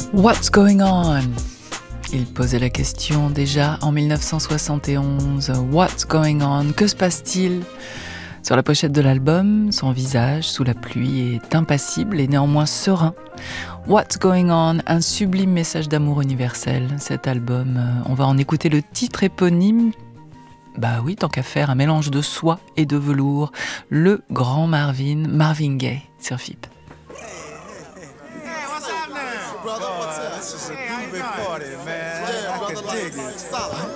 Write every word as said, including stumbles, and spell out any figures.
What's going on? Il posait la question déjà en mille neuf cent soixante et onze. What's going on? Que se passe-t-il? Sur la pochette de l'album, son visage sous la pluie est impassible et néanmoins serein. What's going on? Un sublime message d'amour universel. Cet album, on va en écouter le titre éponyme. Bah oui, tant qu'à faire, un mélange de soie et de velours. Le grand Marvin, Marvin Gaye sur F I P. Brother, what's up? This is a groovy party, man. Yeah, brother, like, stop.